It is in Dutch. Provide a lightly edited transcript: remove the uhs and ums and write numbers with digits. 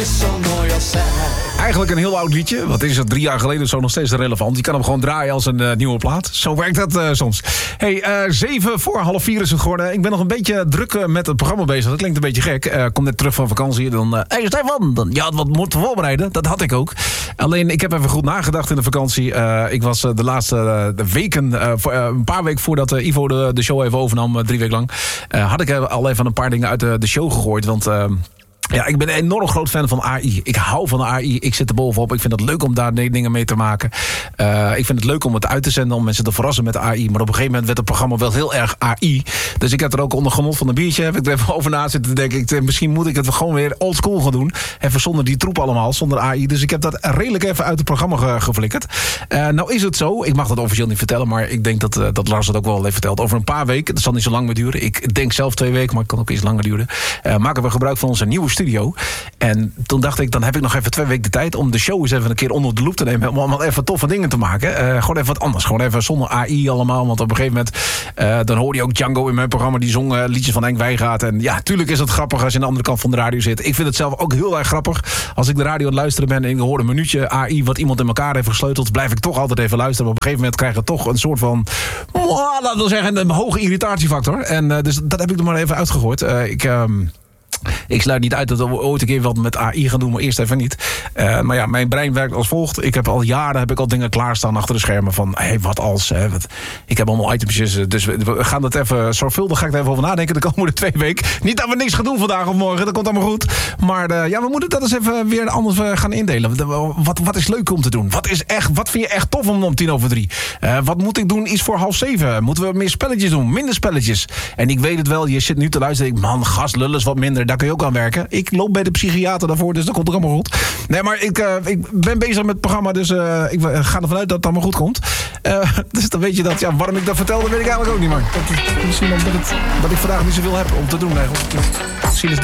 is zo mooi als zij. Eigenlijk een heel oud liedje. Wat is het? 3 jaar geleden zo nog steeds relevant. Je kan hem gewoon draaien als een nieuwe plaat. Zo werkt dat soms. Hey, 3:07 is het geworden. Ik ben nog een beetje druk met het programma bezig. Dat klinkt een beetje gek. Kom net terug van vakantie. Dan, hey Stefan, je had wat moeten voorbereiden. Dat had ik ook. Alleen, ik heb even goed nagedacht in de vakantie. Ik was de laatste weken, een paar weken voordat Ivo de show even overnam, 3 weken lang, had ik al even een paar dingen uit de show gegooid. Want ja, ik ben een enorm groot fan van AI. Ik hou van de AI. Ik zit er bovenop. Ik vind het leuk om daar dingen mee te maken. Ik vind het leuk om het uit te zenden, om mensen te verrassen met de AI. Maar op een gegeven moment werd het programma wel heel erg AI. Dus ik heb er ook onder genot van een biertje. Heb ik er even over na zitten te denken. Misschien moet ik het gewoon weer old school gaan doen. Even zonder die troep allemaal, zonder AI. Dus ik heb dat redelijk even uit het programma geflikkerd. Nou is het zo. Ik mag dat officieel niet vertellen. Maar ik denk dat Lars het ook wel heeft verteld. Over een paar weken. Dat zal niet zo lang meer duren. Ik denk zelf 2 weken. Maar het kan ook iets langer duren. Maken we gebruik van onze nieuwe studio. En toen dacht ik, dan heb ik nog even 2 weken de tijd om de show eens even een keer onder de loep te nemen. Om allemaal even toffe dingen te maken. Gewoon even wat anders. Gewoon even zonder AI allemaal. Want op een gegeven moment, dan hoorde je ook Django in mijn programma. Die zong liedjes van Henk Wijngaard. En ja, tuurlijk is het grappig als je aan de andere kant van de radio zit. Ik vind het zelf ook heel erg grappig. Als ik de radio aan het luisteren ben en ik hoor een minuutje AI wat iemand in elkaar heeft gesleuteld, blijf ik toch altijd even luisteren. Maar op een gegeven moment krijg je toch een soort van, laten we zeggen, een hoge irritatiefactor. En dus dat heb ik er maar even uitgegooid. Ik sluit niet uit dat we ooit een keer wat met AI gaan doen, maar eerst even niet. Maar ja, mijn brein werkt als volgt. Ik heb al jaren dingen klaarstaan achter de schermen van, hey, wat als? Ik heb allemaal itemsjes, dus we gaan dat even zorgvuldig, ga ik er even over nadenken de komende 2 weken. Niet dat we niks gaan doen vandaag of morgen, dat komt allemaal goed. Maar ja, we moeten dat eens even weer anders gaan indelen. Wat is leuk om te doen? Wat vind je echt tof om 3:10? Wat moet ik doen iets voor 6:30? Moeten we meer spelletjes doen? Minder spelletjes? En ik weet het wel, je zit nu te luisteren. Man, gaslullen is wat minder. Daar kun je ook aan werken. Ik loop bij de psychiater daarvoor, dus dat komt ook allemaal goed. Nee, maar ik ben bezig met het programma, dus ik ga ervan uit dat het allemaal goed komt. Dus dan weet je dat, ja, waarom ik dat vertelde, weet ik eigenlijk ook niet, maar misschien omdat ik vandaag niet zoveel heb om te doen eigenlijk. Misschien is